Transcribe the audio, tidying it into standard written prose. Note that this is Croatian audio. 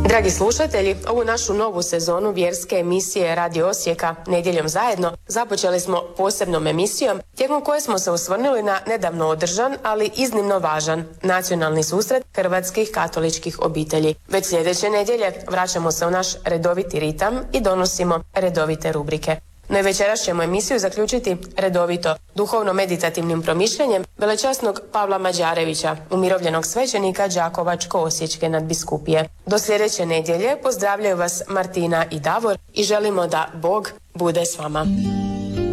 Dragi slušatelji, ovu našu novu sezonu vjerske emisije Radio Osijeka Nedjeljom zajedno započeli smo posebnom emisijom tijekom koje smo se osvrnuli na nedavno održan, ali iznimno važan nacionalni susret hrvatskih katoličkih obitelji. Već sljedeće nedjelje vraćamo se u naš redoviti ritam i donosimo redovite rubrike. No i večeras ćemo emisiju zaključiti redovito duhovno-meditativnim promišljanjem velečasnog Pavla Mađarevića, umirovljenog svećenika Đakovačko-osječke nadbiskupije. Do sljedeće nedjelje pozdravljaju vas Martina i Davor i želimo da Bog bude s vama.